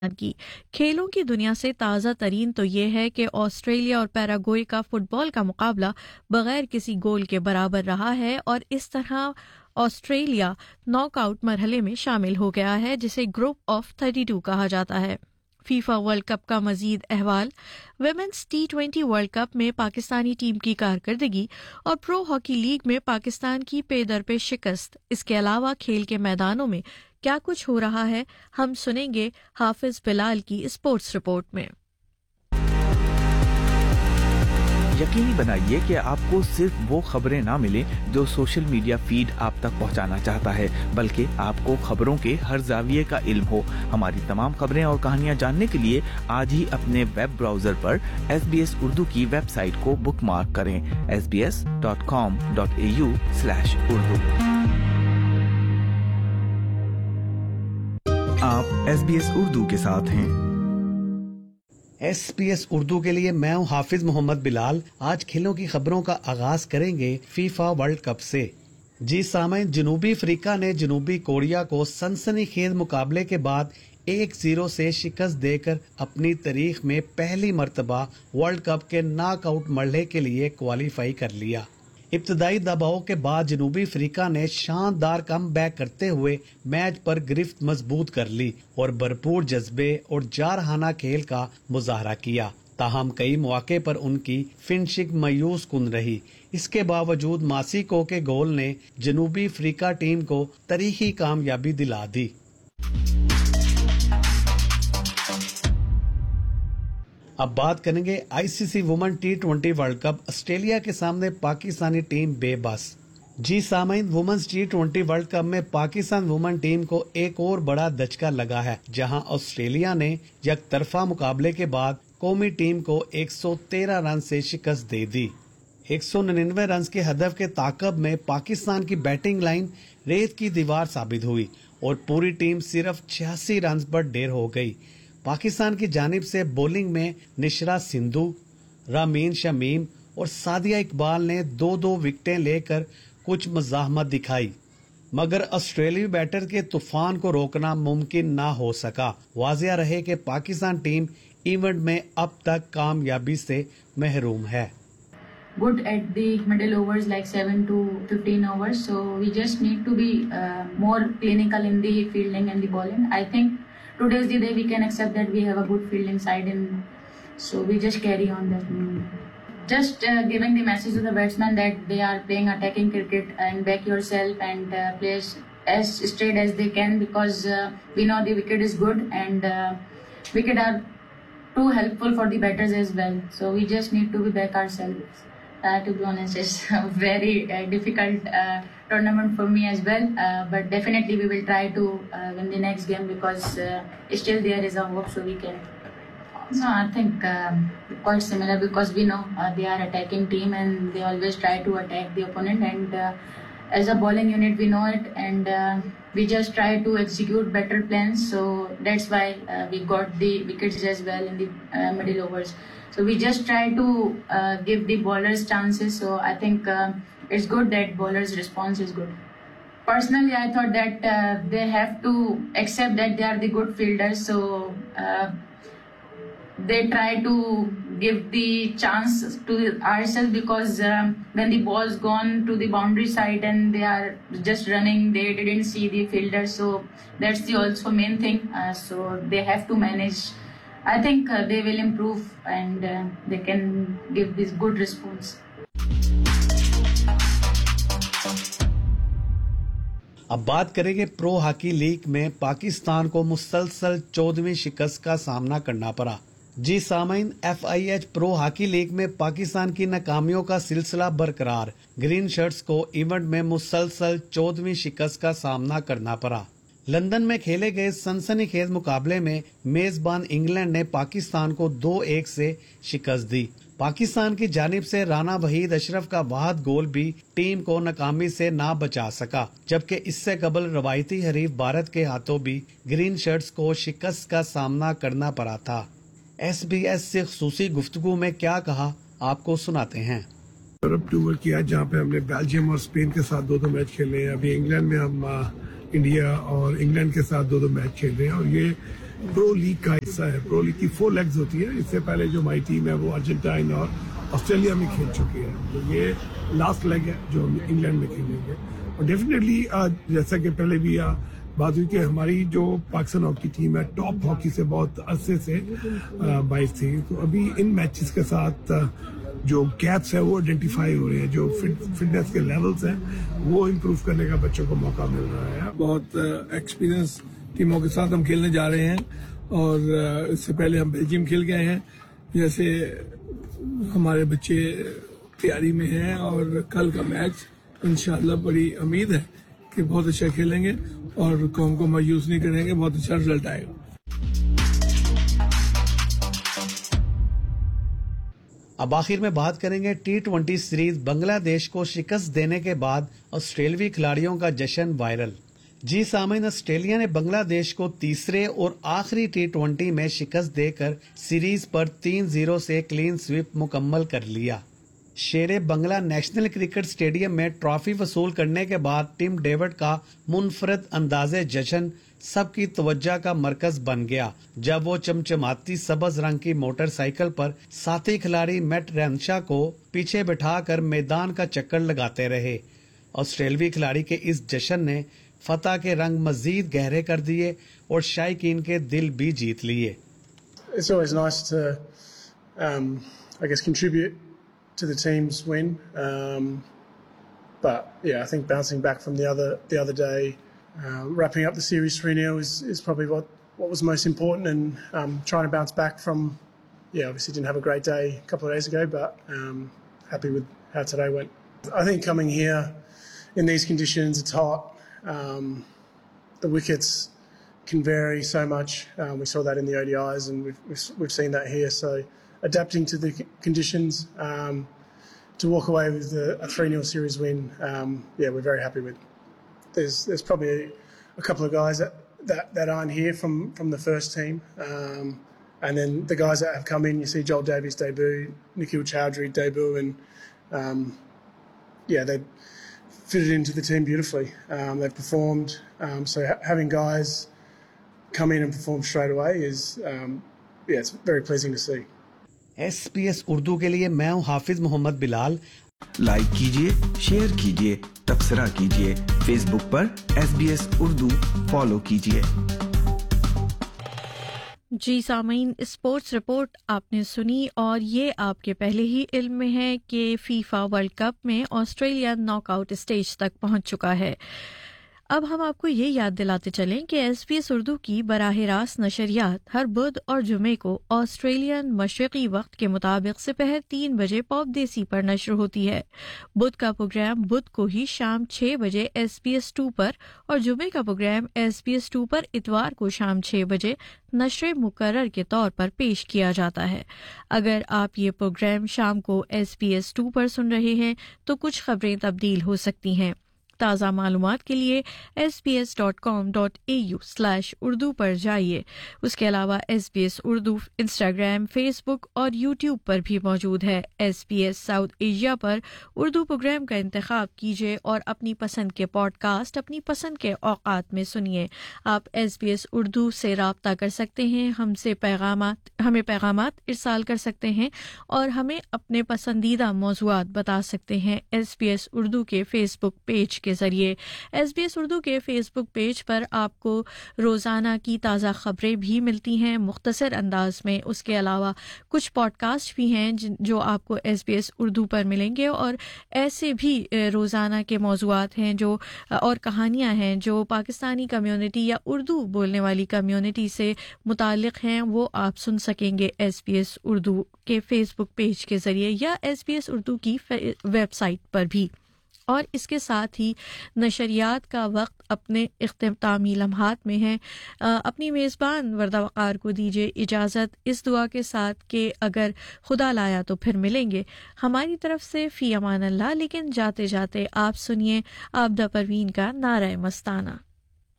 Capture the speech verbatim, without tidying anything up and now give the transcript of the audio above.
کی کھیلوں کی دنیا سے تازہ ترین تو یہ ہے کہ آسٹریلیا اور پیراگوئے کا فٹ بال کا مقابلہ بغیر کسی گول کے برابر رہا ہے اور اس طرح آسٹریلیا ناک آؤٹ مرحلے میں شامل ہو گیا ہے جسے گروپ آف تھرٹی ٹو کہا جاتا ہے۔ فیفا ورلڈ کپ کا مزید احوال۔ Women's T twenty world cup میں پاکستانی ٹیم کی کارکردگی اور پرو ہاکی لیگ میں پاکستان کی پے در پہ شکست، اس کے علاوہ کھیل کے میدانوں میں کیا کچھ ہو رہا ہے، ہم سنیں گے حافظ بلال کی اسپورٹس رپورٹ میں۔ یقینی بنائیے کہ آپ کو صرف وہ خبریں نہ ملیں جو سوشل میڈیا فیڈ آپ تک پہنچانا چاہتا ہے، بلکہ آپ کو خبروں کے ہر زاویے کا علم ہو۔ ہماری تمام خبریں اور کہانیاں جاننے کے لیے آج ہی اپنے ویب براؤزر پر ایس بی ایس اردو کی ویب سائٹ کو بک مارک کریں، S B S dot com dot a you slash Urdu. آپ ایس بی ایس اردو کے ساتھ ہیں۔ ایس بی ایس اردو کے لیے میں ہوں حافظ محمد بلال۔ آج کھیلوں کی خبروں کا آغاز کریں گے فیفا ورلڈ کپ سے۔ جی سامعین، جنوبی افریقہ نے جنوبی کوریا کو سنسنی خیز مقابلے کے بعد ایک زیرو سے شکست دے کر اپنی تاریخ میں پہلی مرتبہ ورلڈ کپ کے ناک آؤٹ مرحلے کے لیے کوالیفائی کر لیا۔ ابتدائی دباؤ کے بعد جنوبی افریقہ نے شاندار کم بیک کرتے ہوئے میچ پر گرفت مضبوط کر لی اور بھرپور جذبے اور جارحانہ کھیل کا مظاہرہ کیا، تاہم کئی مواقع پر ان کی فنشنگ مایوس کن رہی۔ اس کے باوجود ماسیکو کے گول نے جنوبی افریقہ ٹیم کو تاریخی کامیابی دلا دی۔ اب بات کریں گے آئی سی سی women T twenty world cup. Australia کے سامنے پاکستانی ٹیم بے بس۔ جی سامعین، women's T twenty world cup میں پاکستان وومن ٹیم کو ایک اور بڑا دھچکا لگا ہے، جہاں آسٹریلیا نے یک طرفہ مقابلے کے بعد قومی ٹیم کو ایک سو تیرہ رن سے شکست دے دی۔ ایک سو ننانوے رنز کے ہدف کے تعاقب میں پاکستان کی بیٹنگ لائن ریت کی دیوار ثابت ہوئی اور پوری ٹیم صرف چھیاسی رنز پر ڈیر ہو گئی۔ پاکستان کی جانب سے بولنگ میں نشرا سندھو، رامین شمیم اور سعدیہ اقبال نے دو دو وکٹیں لے کر کچھ مزاحمت دکھائی، مگر آسٹریلوی بیٹر کے طوفان کو روکنا ممکن نہ ہو سکا۔ واضح رہے کہ پاکستان ٹیم ایونٹ میں اب تک کامیابی سے محروم ہے۔ Good at the middle overs like seven to fifteen overs, so we just need to be uh, more clinical in the fielding and the bowling. I think today's the day we can accept that we have a good fielding side, and so we just carry on that. Just uh, giving the message to the batsmen that they are playing attacking cricket and back yourself and uh, play as straight as they can, because uh, we know the wicket is good and uh, wicket are too helpful for the batters as well. So we just need to be back ourselves. Uh, to be honest, it's a very uh, difficult uh, tournament for me as well, uh, but definitely we will try to uh, win the next game, because uh, still there is a hope, so we can. So I think um, quite similar, because we know uh, they are attacking team and they always try to attack the opponent, and uh, as a bowling unit we know it, and uh, we just try to execute better plans, so that's why uh, we got the wickets as well in the uh, middle overs. So we just try to uh, give the bowlers chances. So I think uh, it's good that bowlers' response is good. Personally, I thought that uh, they have to accept that they are the good fielders. So uh, they try to give the chance to ourselves, because um, when the ball's gone to the boundary side and they are just running, they didn't see the fielder. So that's the also main thing. Uh, so they have to manage. I think uh, they will improve and uh, they can give this good response. اب بات کریں گے پرو hockey league میں پاکستان کو مسلسل چودہویں شکست کا سامنا کرنا پڑا۔ جی سامعین، F I H pro hockey league میں پاکستان کی ناکامیوں کا سلسلہ برقرار۔ گرین شرٹس کو ایونٹ میں مسلسل چودہویں شکست کا سامنا کرنا پڑا۔ لندن میں کھیلے گئے سنسنی خیز مقابلے میں میزبان انگلینڈ نے پاکستان کو دو ایک سے شکست دی۔ پاکستان کی جانب سے رانا وحید اشرف کا واحد گول بھی ٹیم کو ناکامی سے نہ بچا سکا، جبکہ اس سے قبل روایتی حریف بھارت کے ہاتھوں بھی گرین شرٹس کو شکست کا سامنا کرنا پڑا تھا۔ ایس بی ایس سے خصوصی گفتگو میں کیا کہا، آپ کو سناتے ہیں۔ یورپ ٹور کیا، جہاں پہ ہم نے بیلجیم اور اسپین کے ساتھ دو دو میچ کھیلے ہیں۔ ابھی انگلینڈ میں ہم انڈیا اور انگلینڈ کے ساتھ دو دو میچ کھیل رہے ہیں، اور یہ प्रो लीग का हिस्सा है. प्रो लीग की फोर लेग्स होती है. इससे पहले जो हमारी टीम है वो अर्जेंटाइन और ऑस्ट्रेलिया में खेल चुकी है. तो ये लास्ट लेग है जो हम इंग्लैंड में खेलेंगे. और डेफिनेटली जैसा कि पहले भी आ, बात हुई कि हमारी जो पाकिस्तान हॉकी टीम है टॉप हॉकी से बहुत अरसे से बाइस थी. तो अभी इन मैचेस के साथ आ, जो गैप्स है वो आइडेंटिफाई हो रहे हैं. जो फिट, फिटनेस के लेवल्स हैं वो इम्प्रूव करने का बच्चों को मौका मिल रहा है. बहुत एक्सपीरियंस टीमों के साथ हम खेलने जा रहे हैं. और इससे पहले हम बेल्जियम खेल गए हैं. जैसे हमारे बच्चे तैयारी में हैं और कल का मैच इंशाल्लाह बड़ी उम्मीद है कि बहुत अच्छा खेलेंगे और कौम को मायूस नहीं करेंगे. बहुत अच्छा रिजल्ट आएगा. अब आखिर में बात करेंगे टी ट्वेंटी सीरीज. बांग्लादेश को शिकस्त देने के बाद ऑस्ट्रेलियाई खिलाड़ियों का जश्न वायरल. जी सामीन, ऑस्ट्रेलिया ने बांग्लादेश को तीसरे और आखिरी टी ट्वेंटी में शिकस्त देकर सीरीज पर तीन जीरो से क्लीन स्वीप मुकम्मल कर लिया. शेरे बंगला नेशनल क्रिकेट स्टेडियम में ट्रॉफी वसूल करने के बाद टिम डेविड का मुनफरद अंदाजे जश्न सबकी तवज्जो का मरकज बन गया जब वो चमचमाती सबज रंग की मोटरसाइकिल पर साथी खिलाड़ी मैट रेंशा को पीछे बिठाकर मैदान का चक्कर लगाते रहे. ऑस्ट्रेलियाई खिलाड़ी के इस जश्न ने फतह के रंग मजीद गहरे कर दिए और शायकीन के दिल भी जीत लिए. It's always nice to, um, I guess, contribute to the team's win. Um, but yeah, I think bouncing back from the other the other day, uh, wrapping up the series three nil is is probably what, what was most important, and um, trying to bounce back from. Yeah, obviously didn't have a great day a couple of days ago, but um, happy with how today went. I think coming here in these conditions, it's hot. Um, the wickets can vary so much. Um, we saw that in the O D Is, and we've, we've we've seen that here. So adapting to the conditions, um, to walk away with a, a three nil series win, um, yeah, we're very happy with. There's there's probably a couple of guys that, that, that aren't here from, from the first team, um, and then the guys that have come in. You see Joel Davies debut, Nikhil Chowdhury debut, and um, yeah, they fitted into the team beautifully. Um, they've performed. Um, so ha- having guys come in and perform straight away is, um, yeah, it's very pleasing to see. S P S Urdu के लिए मैं हूं हाफिज Mohammad Bilal. Like कीजिए, share कीजिए, तबसरा कीजिए. Facebook पर S B S Urdu follow कीजिए. जी सामीन, स्पोर्ट्स रिपोर्ट आपने सुनी और ये आपके पहले ही इल्म में है कि फीफा वर्ल्ड कप में ऑस्ट्रेलिया नॉकआउट स्टेज तक पहुंच चुका है. अब हम आपको ये याद दिलाते चलें कि एस बी एस उर्दू की बराह रास्त नशरियात हर बुध और जुमे को ऑस्ट्रेलियन मशरक़ी वक्त के मुताबिक दोपहर तीन बजे पॉप देसी पर नशर होती है. बुध का प्रोग्राम बुध को ही शाम छः बजे एस बी एस टू पर और जुमे का programme S B S to पर इतवार को शाम छः बजे नशर मुकर्रर के तौर पर पेश किया जाता है. अगर आप ये प्रोग्राम शाम को एस बी एस टू पर सुन रहे हैं तो कुछ खबरें तब्दील हो सकती हैं. ताज़ा मालूमात के लिए S B S dot com dot A you slash Urdu पर जाइए. उसके अलावा S B S Urdu Instagram, Facebook और यूट्यूब पर भी मौजूद है. S B S south Asia पर उर्दू प्रोग्राम का इंतखाब कीजिए और अपनी पसंद के पॉडकास्ट अपनी पसंद के औकात में सुनिए. आप एस बी एस उर्दू से राब्ता कर सकते हैं, हमसे पैगामात हमें पैगामात इरसाल कर सकते हैं और हमें अपने पसंदीदा मौज़ूआत बता सकते हैं. एस बी एस उर्दू के फेसबुक पेज के जरिए एस बी एस उर्दू के फेसबुक पेज पर आपको रोज़ाना की ताज़ा खबरें भी मिलती हैं मुख्तसर अंदाज में. उसके अलावा कुछ पॉडकास्ट भी हैं जो आपको एस बी एस उर्दू पर मिलेंगे और ऐसे भी रोज़ाना के मौज़ूआत हैं जो और कहानियाँ हैं जो पाकिस्तानी कम्युनिटी या उर्दू बोलने वाली कम्युनिटी से मुताल्लिक़ हैं. वो आप सुन सकेंगे एस बी एस उर्दू के फेसबुक पेज के ज़रिए या एस बी एस उर्दू की वेबसाइट पर भी. और इसके साथ ही नशरियात का वक्त अपने इख्तितामी लम्हात में है. अपनी मेज़बान वर्दा वक़ार को दीजिए इजाज़त इस दुआ के साथ कि अगर खुदा लाया तो फिर मिलेंगे. हमारी तरफ से फ़ी अमान अल्लाह. लेकिन जाते जाते आप सुनिए आबदा परवीन का नारा मस्ताना.